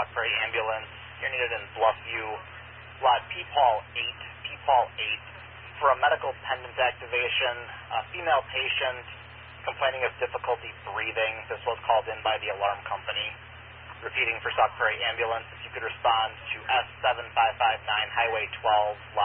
Sauk Prairie Ambulance. You're needed in Bluffview, lot Peepaw 8, for a medical pendant activation. A female patient complaining of difficulty breathing. This was called in by the alarm company. Repeating for Sauk Prairie Ambulance, if you could respond to S7559 Highway 12,